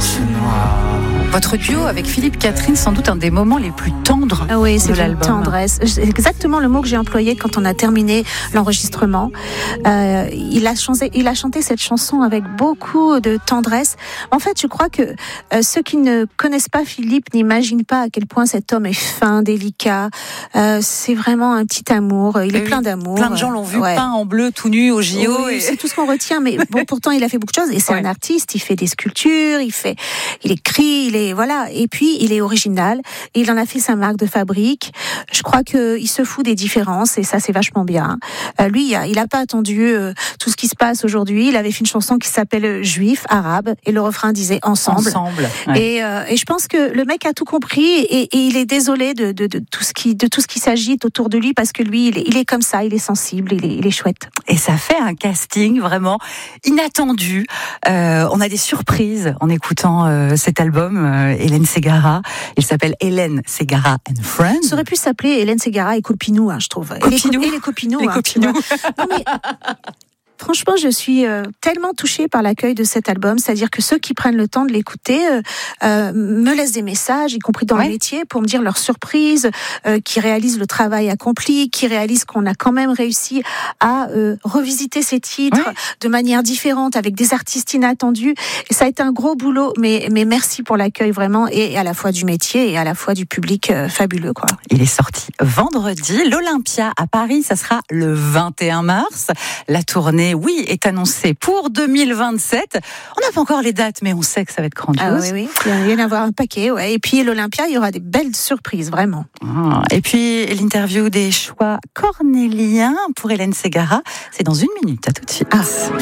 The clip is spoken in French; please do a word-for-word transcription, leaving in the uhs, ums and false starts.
Votre duo avec Philippe Catherine, sans doute un des moments les plus tendres ah oui, c'est de une l'album. Tendresse. C'est exactement le mot que j'ai employé quand on a terminé l'enregistrement. Euh, il a chanté, il a chanté cette chanson avec beaucoup de tendresse. En fait, je crois que euh, ceux qui ne connaissent pas Philippe n'imaginent pas à quel point cet homme est fin, délicat. Euh, c'est vraiment un petit amour. Il est oui, plein d'amour. Plein de gens l'ont vu ouais. peint en bleu tout nu au J O. Oui, et... C'est tout ce qu'on retient. Mais bon, pourtant, il a fait beaucoup de choses. Et c'est ouais. un artiste. Il fait des sculptures. Il fait, il écrit. Il est voilà. Et puis, il est original. Et il en a fait sa marque de fabrique. Je crois que il se fout des différences et ça, c'est vachement bien. Euh, lui, il a, il a pas attendu euh, tout ce qui se passe aujourd'hui. Il avait fait une chanson qui s'appelle Juif, arabe, et le refrain disait ensemble. Ensemble. Ouais. Et, euh, et je pense que le mec a tout compris et, et il est désolé de, de, de tout ce qui, de tout ce qui s'agite autour de lui parce que lui, il est, il est comme ça, il est sensible, il est, il est chouette. Et ça fait un casting vraiment inattendu. Euh, on a des surprises en écoutant euh, cet album, euh, Hélène Ségara. Il s'appelle Hélène Ségara and Friends. Ça aurait pu s'appeler Hélène Ségara et Copinou, hein, je trouve. Copinou. Et les, co- et les Copinous. Les hein, Copinous. non, mais... Franchement, je suis euh, tellement touchée par l'accueil de cet album, c'est-à-dire que ceux qui prennent le temps de l'écouter euh, euh, me laissent des messages, y compris dans ouais. le métier, pour me dire leur surprise, euh, qui réalisent le travail accompli, qui réalisent qu'on a quand même réussi à euh, revisiter ces titres ouais. de manière différente, avec des artistes inattendus. Et ça a été un gros boulot, mais, mais merci pour l'accueil vraiment, et à la fois du métier et à la fois du public euh, fabuleux, quoi. Il est sorti vendredi. L'Olympia à Paris, ça sera le vingt et un mars. La tournée oui, est annoncé pour deux mille vingt-sept. On n'a pas encore les dates, mais on sait que ça va être grandiose. Ah oui, oui. Il va y en avoir un paquet, ouais. Et puis l'Olympia, il y aura des belles surprises, vraiment. Ah, et puis l'interview des choix cornéliens pour Hélène Ségara, c'est dans une minute. À tout de suite. Ah.